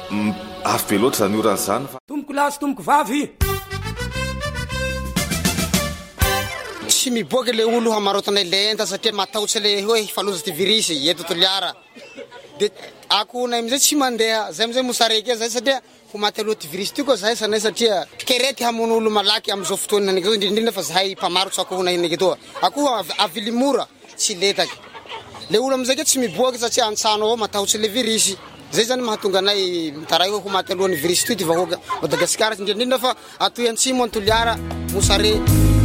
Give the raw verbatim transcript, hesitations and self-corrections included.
afy be loatra zany oran'izany fa tomboko lasy tomboko vavy tsy miboaka le olo hamarotana lenta satria matahotsy le hoe faloza ty virus eto Toliara de ako na amizay tsy mandeha zay amizay mosareky zay satria ho maty aloha ty virus ty koa zahay sanay satria kerety hamono olo malaky amizao fotoana nake indrindra fa zahay mpamarotsy ako na nake toa ako avily mora tsy letaky le olo amizay ke tsy miboaka satria antsano ao matahotsy le virus zay zany mahatonga anay mitaray hoe ho maty alohan'ny virus ty ty vahoaka Madagasikara indrindra fa atoy antsimo Toliara mosare